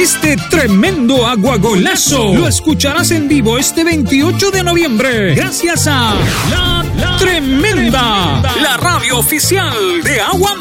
Este tremendo aguagolazo lo escucharás en vivo este 28 de noviembre. Gracias a La Tremenda, la radio oficial de Agua